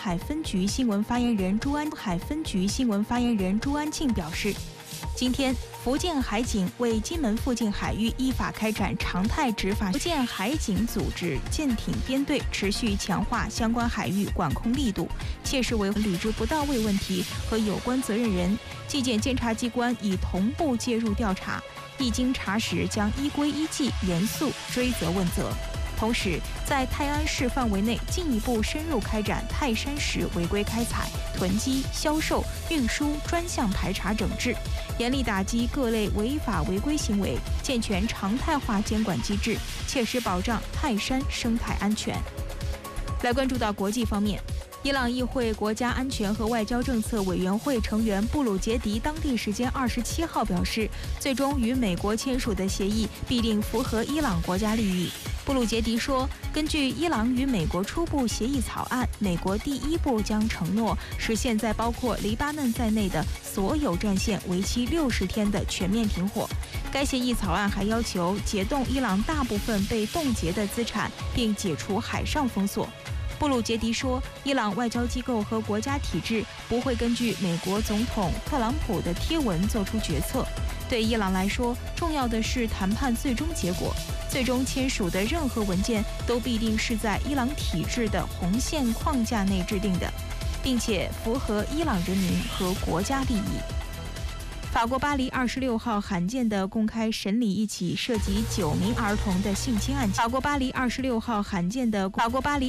海分局新闻发言人朱安庆表示，今天福建海警为金门附近海域依法开展常态执法。福建海警组织舰艇编队，持续强化相关海域管控力度，切实维护履职不到位问题和有关责任人、纪检监察机关已同步介入调查，一经查实将依规依纪严肃追责问责。同时，在泰安市范围内进一步深入开展泰山石违规开采、囤积、销售、运输专项排查整治，严厉打击各类违法违规行为，健全常态化监管机制，切实保障泰山生态安全。来关注到国际方面，伊朗议会国家安全和外交政策委员会成员布鲁杰迪当地时间27号表示，最终与美国签署的协议必定符合伊朗国家利益。布鲁杰迪说，根据伊朗与美国初步协议草案，美国第一步将承诺实现在包括黎巴嫩在内的所有战线为期60天的全面停火。该协议草案还要求解冻伊朗大部分被冻结的资产，并解除海上封锁。布鲁杰迪说，伊朗外交机构和国家体制不会根据美国总统特朗普的贴文做出决策。对伊朗来说，重要的是谈判最终结果。最终签署的任何文件都必定是在伊朗体制的红线框架内制定的，并且符合伊朗人民和国家利益。法国巴黎26号罕见地公开审理一起涉及9名儿童的性侵案件。法国巴黎26号罕见地公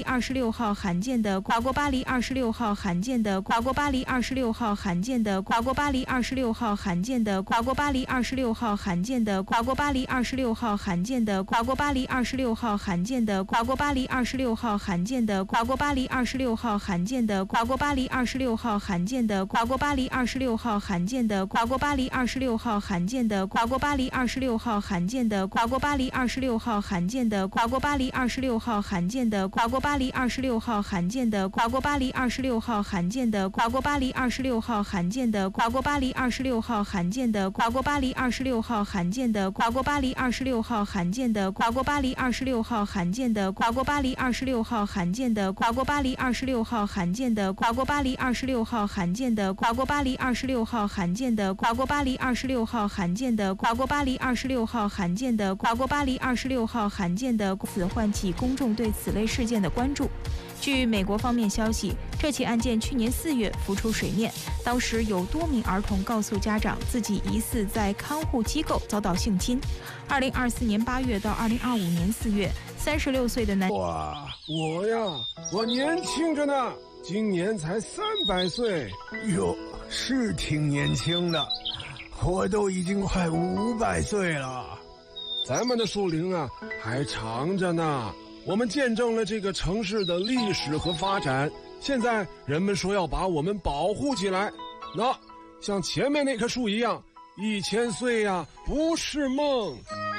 此唤起公众对此类事件的关注。据美国方面消息，这起案件去年4月浮出水面，当时有多名儿童告诉家长自己疑似在看护机构遭到性侵。2024年8月到2025年4月，36岁的男我年轻着呢，今年才300岁。 哟，是挺年轻的，我都已经快500岁了。 咱们的树龄啊还长着呢，我们见证了这个城市的历史和发展，现在人们说要把我们保护起来，那像前面那棵树一样，1000岁呀不是梦。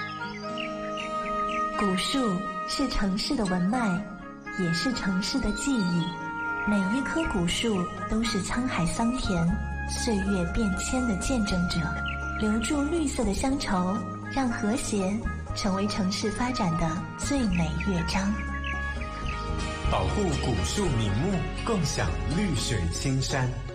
古树是城市的文脉，也是城市的记忆，每一棵古树都是沧海桑田、岁月变迁的见证者，留住绿色的乡愁，让和谐成为城市发展的最美乐章。 保护古树名木，共享绿水青山。